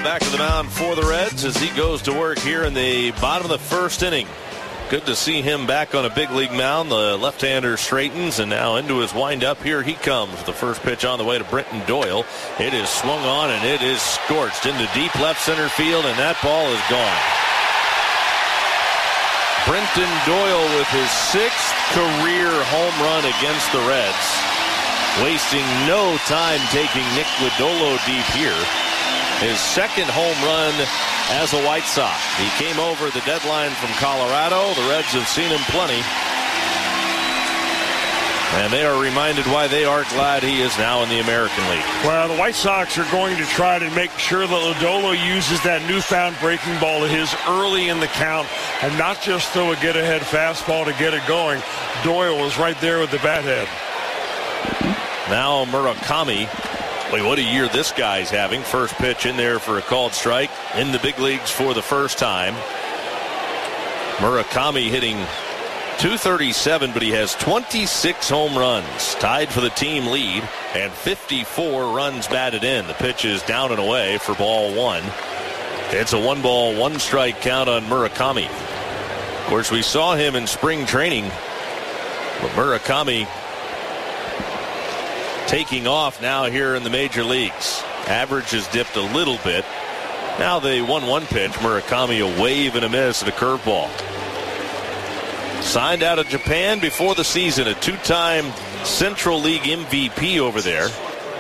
back to the mound for the Reds as he goes to work here in the bottom of the first inning. Good to see him back on a big league mound. The left-hander straightens, and now into his windup. Here he comes. The first pitch on the way to Brenton Doyle. It is swung on, and it is scorched into deep left center field, and that ball is gone. Brenton Doyle with his 6th career home run against the Reds. Wasting no time taking Nick Lodolo deep here. His 2nd home run as a White Sox. He came over the deadline from Colorado. The Reds have seen him plenty. And they are reminded why they are glad he is now in the American League. Well, the White Sox are going to try to make sure that Lodolo uses that newfound breaking ball of his early in the count and not just throw a get-ahead fastball to get it going. Doyle was right there with the bat head. Now Murakami. Boy, what a year this guy's having. First pitch in there for a called strike in the big leagues for the first time. Murakami hitting .237, but he has 26 home runs, tied for the team lead, and 54 runs batted in. The pitch is down and away for ball 1. It's a 1-ball, 1-strike count on Murakami. Of course, we saw him in spring training, but Murakami taking off now here in the major leagues. Average has dipped a little bit. Now the 1-1 pitch, Murakami a wave and a miss at a curveball. Signed out of Japan before the season, a 2-time Central League MVP over there.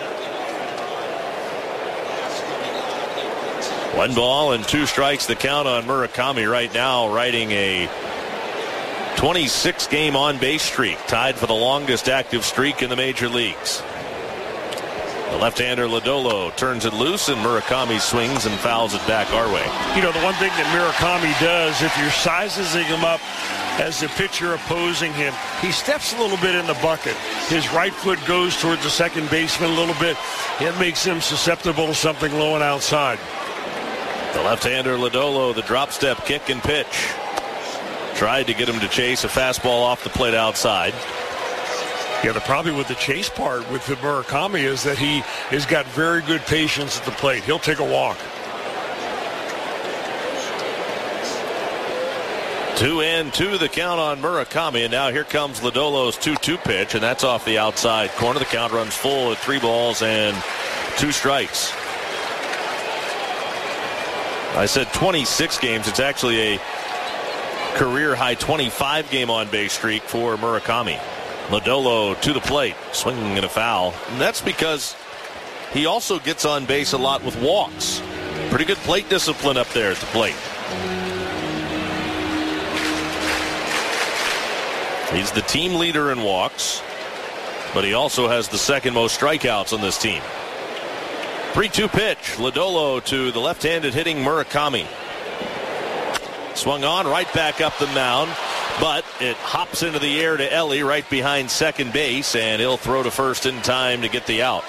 1 ball and 2 strikes the count on Murakami right now, riding a 26-game on-base streak, tied for the longest active streak in the major leagues. The left-hander Lodolo turns it loose, and Murakami swings and fouls it back our way. You know, the one thing that Murakami does, if you're sizing him up as the pitcher opposing him, he steps a little bit in the bucket. His right foot goes towards the second baseman a little bit. It makes him susceptible to something low and outside. The left-hander Lodolo, the drop step kick and pitch. Tried to get him to chase a fastball off the plate outside. Yeah, the problem with the chase part with the Murakami is that he has got very good patience at the plate. He'll take a walk. 2-2 the count on Murakami, and now here comes Lodolo's 2-2 pitch, and that's off the outside corner. The count runs full at 3 balls and 2 strikes. I said 26 games. It's actually a career-high 25-game on-base streak for Murakami. Lodolo to the plate, swinging and a foul. And that's because he also gets on base a lot with walks. Pretty good plate discipline up there at the plate. He's the team leader in walks, but he also has the 2nd most strikeouts on this team. 3-2 pitch. Lodolo to the left-handed hitting Murakami. Swung on, right back up the mound. But it hops into the air to Ellie right behind second base, and he'll throw to first in time to get the out.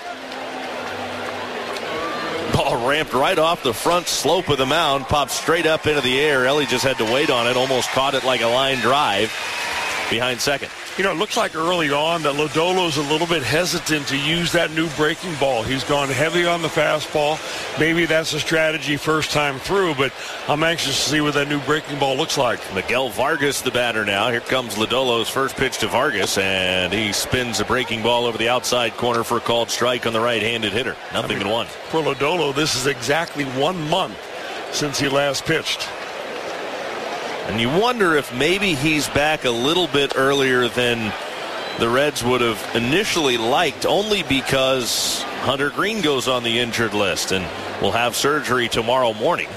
Ball ramped right off the front slope of the mound, popped straight up into the air. Ellie just had to wait on it, almost caught it like a line drive behind second. You know, it looks like early on that Lodolo's a little bit hesitant to use that new breaking ball. He's gone heavy on the fastball. Maybe that's a strategy first time through, but I'm anxious to see what that new breaking ball looks like. Miguel Vargas, the batter now. Here comes Lodolo's first pitch to Vargas, and he spins a breaking ball over the outside corner for a called strike on the right-handed hitter. Nothing in 1. For Lodolo, this is exactly 1 month since he last pitched. And you wonder if maybe he's back a little bit earlier than the Reds would have initially liked, only because Hunter Green goes on the injured list and will have surgery tomorrow morning.